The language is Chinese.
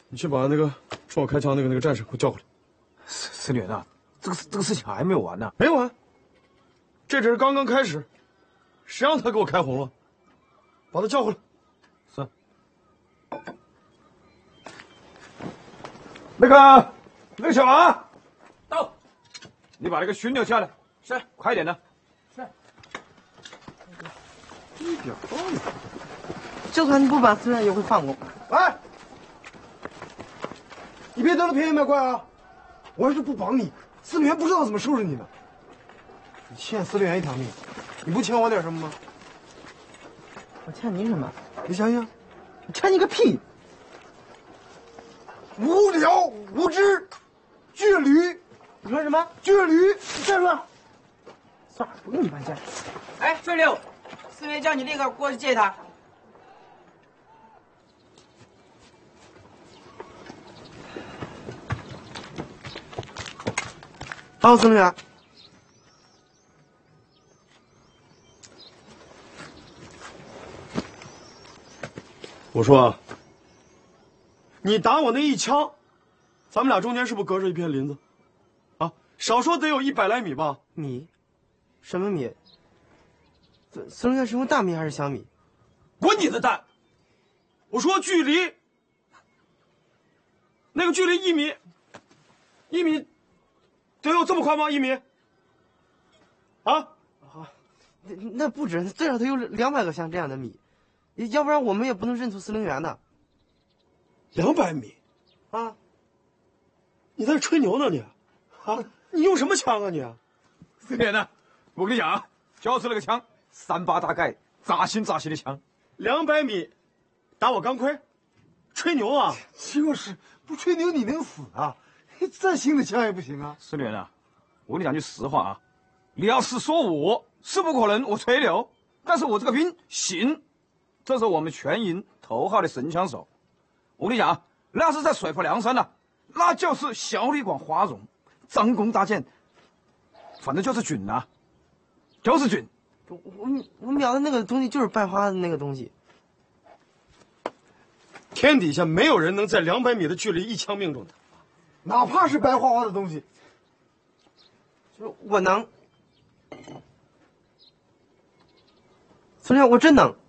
你去把那个冲我开枪那个战士给我叫过来。 司令员啊，这个事情还没有完呢。 没完，这只是刚刚开始，谁让他给我开红了？把他叫过来。 是。那个小王，到，你把那个巡留下来。是，快点的。是。 一点道理。就算你不绑，司令员也会放过。 哎，你别得了便宜卖乖啊！我要是不绑你，司令员不知道怎么收拾你呢。你欠司令员一条命，你不欠我点什么吗？ 我欠你什么？ 你想想， 我欠你个屁！ 无聊、无知、倔驴。 你说什么？ 倔驴！ 你再说。算了，不用你搬家。哎，顺溜，司令员叫你立刻过去接他。报司令员。 我说啊，你打我那一枪，咱们俩中间是不是隔着一片林子？啊，少说得有100来米吧？ 米？什么米？司令员是用大米还是小米？ 滚你的蛋！我说距离，那个距离1米，得有这么宽吗？1米？啊？ 那不止，最少得有200个像这样的米，要不然我们也不能认出司令员的。 200米？ 啊？ 你在这吹牛呢你？啊？你用什么枪啊你？ 司令员呢？我跟你讲啊，就是那个枪，38大盖，扎心的枪。 200米，打我钢盔，吹牛啊！ 就是不吹牛你能死啊？再新的枪也不行啊！ 司令员啊，我跟你讲句实话啊，你要是说我是不可能，我吹牛，但是我这个兵行，这是我们全营头号的神枪手。我跟你讲啊，那是在水泊梁山呐，那就是小李广花荣，张弓搭箭，反正就是准呐，就是准。 我瞄的那个东西就是白花的那个东西。 天底下没有人能在200米的距离一枪命中他， 哪怕是白花花的东西， 我能。司令员，我真能。